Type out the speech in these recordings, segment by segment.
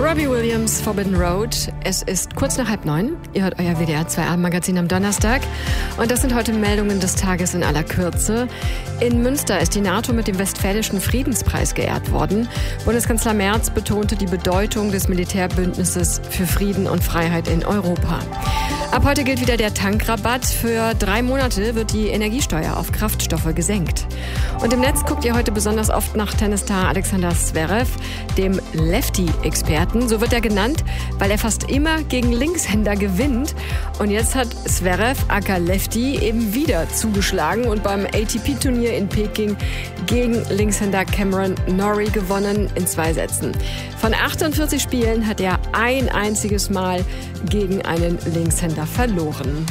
Robbie Williams, Forbidden Road. Es ist kurz nach 8:30. Ihr hört euer WDR 2 Abendmagazin am Donnerstag. Und das sind heute Meldungen des Tages in aller Kürze. In Münster ist die NATO mit dem Westfälischen Friedenspreis geehrt worden. Bundeskanzler Merz betonte die Bedeutung des Militärbündnisses für Frieden und Freiheit in Europa. Ab heute gilt wieder der Tankrabatt. Für 3 Monate wird die Energiesteuer auf Kraftstoffe gesenkt. Und im Netz guckt ihr heute besonders oft nach Tennisstar Alexander Zverev, dem Lefty-Experten. So wird er genannt, weil er fast immer gegen Linkshänder gewinnt. Und jetzt hat Zverev aka Lefty eben wieder zugeschlagen und beim ATP-Turnier in Peking gegen Linkshänder Cameron Norrie gewonnen in 2 Sätzen. Von 48 Spielen hat er ein einziges Mal gegen einen Linkshänder verloren.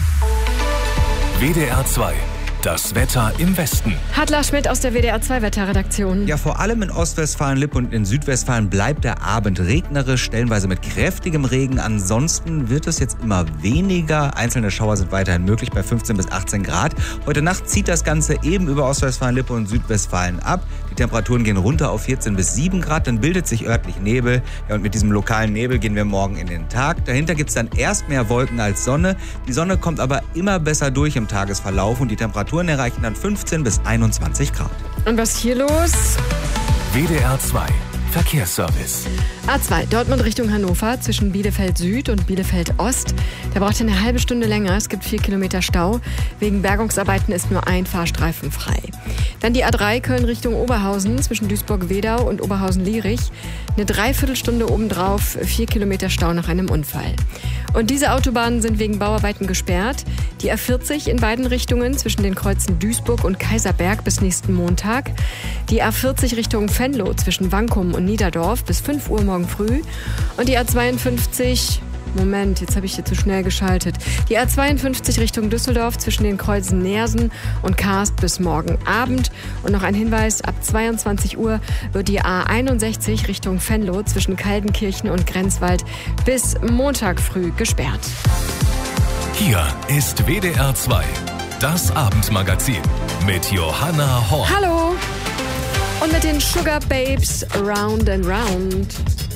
WDR 2. Das Wetter im Westen. Hartler Schmidt aus der WDR 2 Wetterredaktion. Ja, vor allem in Ostwestfalen-Lippe und in Südwestfalen bleibt der Abend regnerisch, stellenweise mit kräftigem Regen. Ansonsten wird es jetzt immer weniger. Einzelne Schauer sind weiterhin möglich bei 15 bis 18 Grad. Heute Nacht zieht das Ganze eben über Ostwestfalen-Lippe und Südwestfalen ab. Die Temperaturen gehen runter auf 14 bis 7 Grad. Dann bildet sich örtlich Nebel. Ja, und mit diesem lokalen Nebel gehen wir morgen in den Tag. Dahinter gibt es dann erst mehr Wolken als Sonne. Die Sonne kommt aber immer besser durch im Tagesverlauf und die Temperaturen erreichen dann 15 bis 21 Grad. Und was ist hier los? WDR 2. Verkehrsservice. A2, Dortmund Richtung Hannover, zwischen Bielefeld Süd und Bielefeld Ost. Da braucht ihr eine halbe Stunde länger. Es gibt 4 Kilometer Stau. Wegen Bergungsarbeiten ist nur ein Fahrstreifen frei. Dann die A3 Köln Richtung Oberhausen, zwischen Duisburg-Wedau und Oberhausen-Lierich. Eine Dreiviertelstunde obendrauf, 4 Kilometer Stau nach einem Unfall. Und diese Autobahnen sind wegen Bauarbeiten gesperrt. Die A40 in beiden Richtungen zwischen den Kreuzen Duisburg und Kaiserberg bis nächsten Montag. Die A40 Richtung Venlo zwischen Wankum und Niederdorf bis 5 Uhr morgen früh. Und die A52... Moment, jetzt habe ich hier zu schnell geschaltet. Die A52 Richtung Düsseldorf zwischen den Kreuzen Neersen und Karst bis morgen Abend. Und noch ein Hinweis, ab 22 Uhr wird die A61 Richtung Venlo zwischen Kaldenkirchen und Grenzwald bis Montag früh gesperrt. Hier ist WDR 2. Das Abendmagazin mit Johanna Horn. Hallo! Und mit den Sugar Babes Round and Round.